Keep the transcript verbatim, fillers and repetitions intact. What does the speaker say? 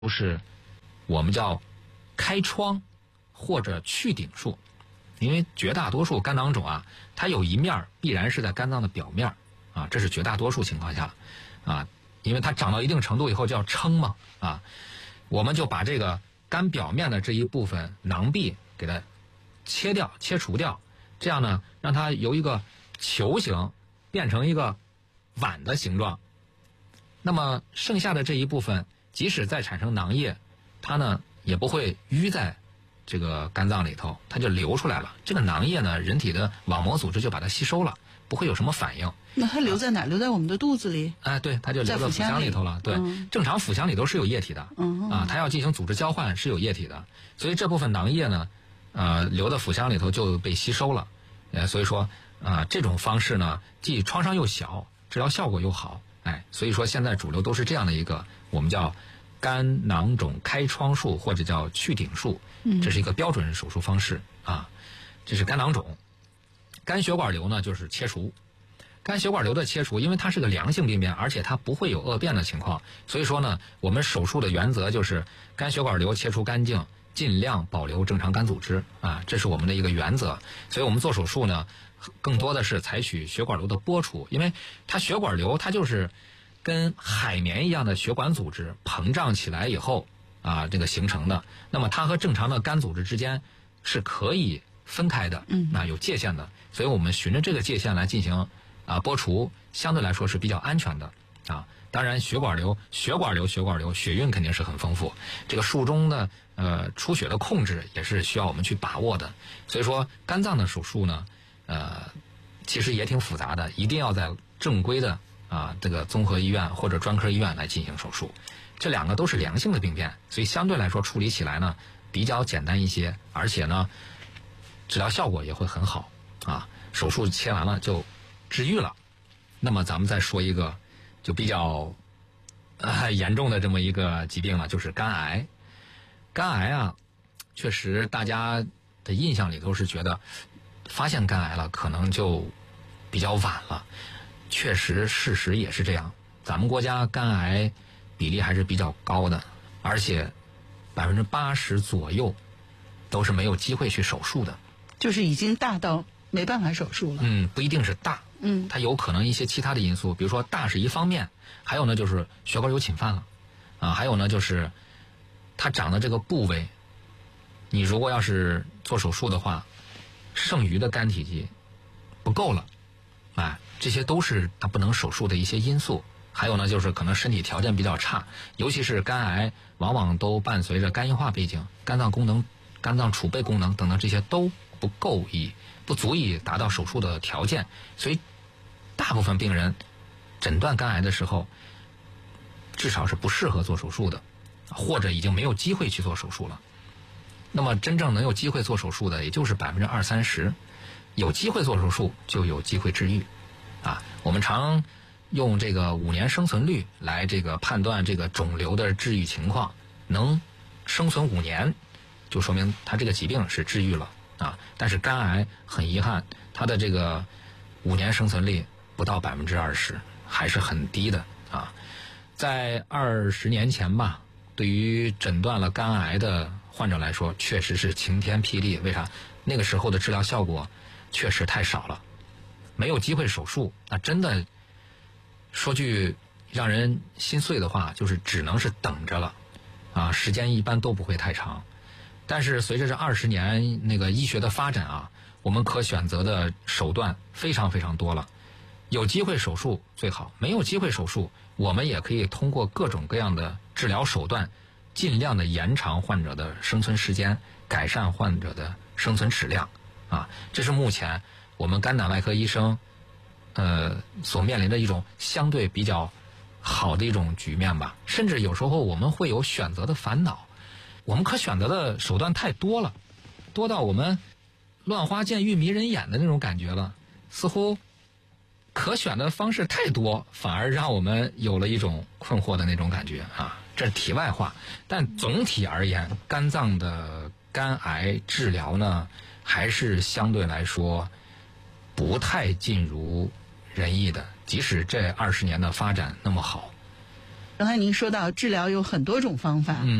是我们叫开窗或者去顶术。因为绝大多数肝囊肿啊，它有一面必然是在肝脏的表面啊，这是绝大多数情况下啊，因为它长到一定程度以后叫撑嘛啊，我们就把这个肝表面的这一部分囊壁给它切掉、切除掉，这样呢，让它由一个球形变成一个碗的形状。那么剩下的这一部分，即使再产生囊液，它呢也不会淤在这个肝脏里头，它就流出来了。这个囊液呢，人体的网膜组织就把它吸收了，不会有什么反应。 那它留在哪？啊、留在我们的肚子里？ 哎，对，它就留在腹腔里头了。对，嗯、正常腹腔里头是有液体的，嗯啊，它要进行组织交换是有液体的，所以这部分囊液呢，呃，留在腹腔里头就被吸收了。呃，所以说啊、呃，这种方式呢，既创伤又小，治疗效果又好，哎，所以说现在主流都是这样的一个，我们叫肝囊肿开窗术或者叫去顶术，这是一个标准手术方式啊。这是肝囊肿。肝血管瘤呢，就是切除。肝血管瘤的切除，因为它是个良性病变，而且它不会有恶变的情况，所以说呢，我们手术的原则就是肝血管瘤切除干净，尽量保留正常肝组织啊，这是我们的一个原则。所以我们做手术呢，更多的是采取血管瘤的剥除，因为它血管瘤它就是跟海绵一样的血管组织膨胀起来以后啊，这个形成的。那么它和正常的肝组织之间是可以分开的，嗯，啊有界限的，所以我们循着这个界限来进行啊剥除，相对来说是比较安全的啊。当然血管瘤、血管瘤、血管瘤血运肯定是很丰富，这个术中的呃出血的控制也是需要我们去把握的。所以说肝脏的手术呢，呃，其实也挺复杂的，一定要在正规的啊这个综合医院或者专科医院来进行手术。这两个都是良性的病变，所以相对来说处理起来呢比较简单一些，而且呢治疗效果也会很好啊。手术切完了就治愈了。那么咱们再说一个就比较呃严重的这么一个疾病了，就是肝癌。肝癌啊，确实大家的印象里头是觉得发现肝癌了可能就比较晚了，确实事实也是这样。咱们国家肝癌比例还是比较高的，而且百分之八十左右都是没有机会去手术的， 就是已经大到没办法手术了。 嗯，不一定是大，嗯，它有可能一些其他的因素，比如说大是一方面，还有呢就是血管有侵犯了，啊，还有呢就是它长的这个部位，你如果要是做手术的话，剩余的肝体积不够了，哎，这些都是它不能手术的一些因素。还有呢就是可能身体条件比较差，尤其是肝癌往往都伴随着肝硬化背景，肝脏功能、肝脏储备功能等等这些都不够以不足以达到手术的条件，所以大部分病人诊断肝癌的时候至少是不适合做手术的，或者已经没有机会去做手术了。那么真正能有机会做手术的也就是百分之二三十，有机会做手术就有机会治愈啊。我们常用这个五年生存率来这个判断这个肿瘤的治愈情况，能生存五年就说明它这个疾病是治愈了啊。但是肝癌很遗憾，它的这个五年生存率不到百分之二十，还是很低的啊。在二十年前吧，对于诊断了肝癌的患者来说，确实是晴天霹雳。为啥？那个时候的治疗效果确实太少了，没有机会手术，那真的说句让人心碎的话，就是只能是等着了啊，时间一般都不会太长。但是随着这二十年那个医学的发展啊，我们可选择的手段非常非常多了。有机会手术最好，没有机会手术，我们也可以通过各种各样的治疗手段，尽量的延长患者的生存时间，改善患者的生存质量啊。这是目前我们肝胆外科医生呃所面临的一种相对比较好的一种局面吧。甚至有时候我们会有选择的烦恼，我们可选择的手段太多了，多到我们乱花渐欲迷人眼的那种感觉了，似乎可选的方式太多，反而让我们有了一种困惑的那种感觉啊。这是题外话，但总体而言，肝脏的肝癌治疗呢，还是相对来说不太尽如人意的，即使这二十年的发展那么好。 刚才您说到治疗有很多种方法， 嗯。